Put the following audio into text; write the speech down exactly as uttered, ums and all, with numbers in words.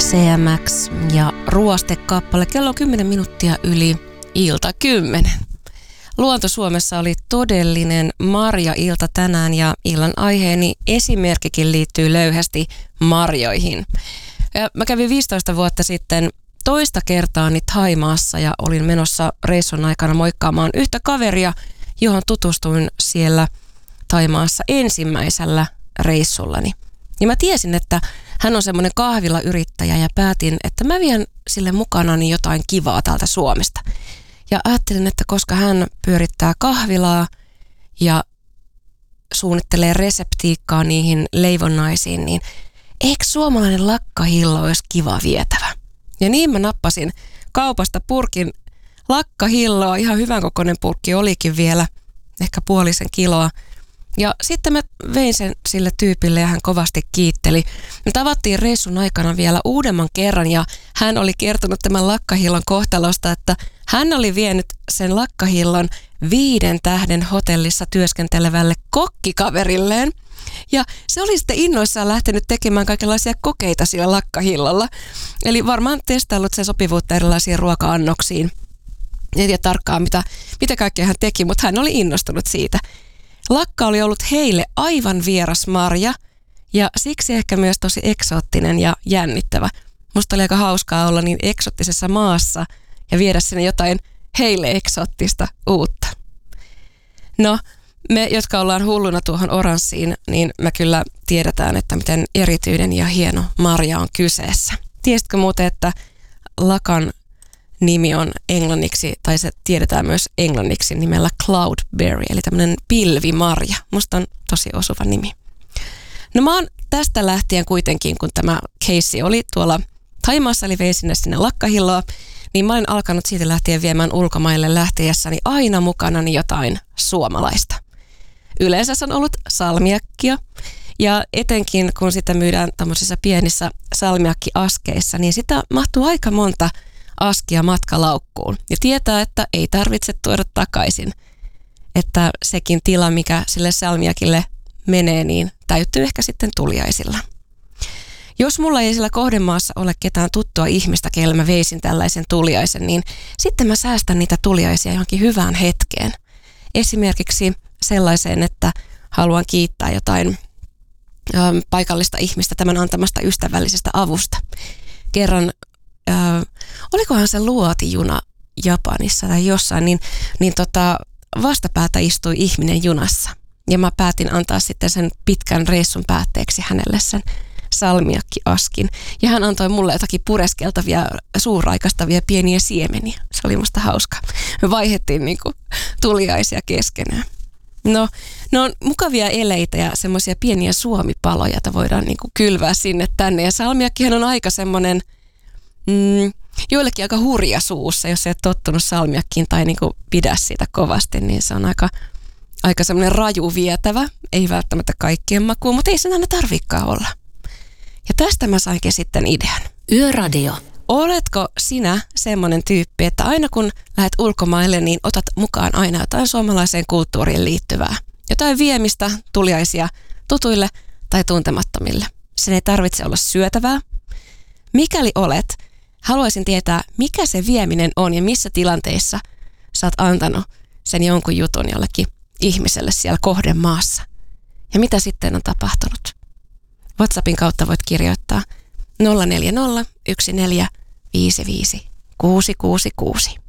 C M X ja Ruostekappale. Kello on kymmenen minuuttia yli ilta kymmenen. Luonto Suomessa oli todellinen marja-ilta tänään ja illan aiheeni esimerkkikin liittyy löyhästi marjoihin. Ja mä kävin viisitoista vuotta sitten toista kertaani Thaimaassa ja olin menossa reissun aikana moikkaamaan yhtä kaveria, johon tutustuin siellä Thaimaassa ensimmäisellä reissullani. Ja mä tiesin, että hän on semmoinen kahvilayrittäjä ja päätin, että mä vien sille mukanani jotain kivaa täältä Suomesta. Ja ajattelin, että koska hän pyörittää kahvilaa ja suunnittelee reseptiikkaa niihin leivonnaisiin, niin eikö suomalainen lakkahillo olisi kiva vietävä? Ja niin mä nappasin kaupasta purkin lakkahilloa. Ihan hyvän kokoinen purkki olikin vielä, ehkä puolisen kiloa. Ja sitten mä vein sen sille tyypille ja hän kovasti kiitteli. Me tavattiin reissun aikana vielä uudemman kerran ja hän oli kertonut tämän lakkahillon kohtalosta, että hän oli vienyt sen lakkahillon viiden tähden hotellissa työskentelevälle kokkikaverilleen. Ja se oli sitten innoissaan lähtenyt tekemään kaikenlaisia kokeita sillä lakkahillolla. Eli varmaan testaillut sen sopivuutta erilaisiin ruoka-annoksiin. En tiedä tarkkaan mitä, mitä kaikkea hän teki, mutta hän oli innostunut siitä. Lakka oli ollut heille aivan vieras marja ja siksi ehkä myös tosi eksoottinen ja jännittävä. Musta oli aika hauskaa olla niin eksoottisessa maassa ja viedä sinne jotain heille eksoottista uutta. No, me, jotka ollaan hulluna tuohon oranssiin, niin me kyllä tiedetään, että miten erityinen ja hieno marja on kyseessä. Tiesitkö muuten, että lakan nimi on englanniksi, tai se tiedetään myös englanniksi nimellä cloudberry, eli tämmöinen pilvimarja. Musta on tosi osuva nimi. No mä oon tästä lähtien kuitenkin, kun tämä keissi oli tuolla Thaimaassa, eli vein sinne sinne lakkahilloa, niin mä olen alkanut siitä lähtien viemään ulkomaille lähtiessäni aina mukanani jotain suomalaista. Yleensä se on ollut salmiakkia, ja etenkin kun sitä myydään tämmöisissä pienissä salmiakkiaskeissa, niin sitä mahtuu aika monta askia matkalaukkuun. Ja tietää, että ei tarvitse tuoda takaisin. Että sekin tila, mikä sille salmiakille menee, niin täyttyy ehkä sitten tuliaisilla. Jos mulla ei sillä kohdemaassa ole ketään tuttua ihmistä, kelle mä veisin tällaisen tuliaisen, niin sitten mä säästän niitä tuliaisia johonkin hyvään hetkeen. Esimerkiksi sellaiseen, että haluan kiittää jotain ö, paikallista ihmistä tämän antamasta ystävällisestä avusta. Kerran Ö, olikohan se luotijuna Japanissa tai jossain, niin, niin tota, vastapäätä istui ihminen junassa. Ja mä päätin antaa sitten sen pitkän reissun päätteeksi hänelle sen salmiakkiaskin. Ja hän antoi mulle jotakin pureskeltavia, suuraikastavia pieniä siemeniä. Se oli musta hauskaa. Me vaihdettiin niin kuin tuliaisia keskenään. No, ne on mukavia eleitä ja semmoisia pieniä suomipaloja, joita voidaan niin kuin kylvää sinne tänne. Ja salmiakkihan on aika semmoinen Mm, joillekin aika hurja suussa, jos ei ole tottunut salmiakkiin tai niinku pidä siitä kovasti, niin se on aika, aika semmoinen raju vietävä. Ei välttämättä kaikkien makuun, mutta ei sen aina tarvikaan olla. Ja tästä mä sainkin sitten idean. Yöradio. Oletko sinä semmoinen tyyppi, että aina kun lähdet ulkomaille, niin otat mukaan aina jotain suomalaiseen kulttuuriin liittyvää? Jotain viemistä, tuliaisia tutuille tai tuntemattomille. Sen ei tarvitse olla syötävää. Mikäli olet, haluaisin tietää, mikä se vieminen on ja missä tilanteissa sä oot antanut sen jonkun jutun jollekin ihmiselle siellä kohdemaassa. Ja mitä sitten on tapahtunut? WhatsAppin kautta voit kirjoittaa nolla neljä nolla yksi neljä viisi viisi kuusi kuusi kuusi.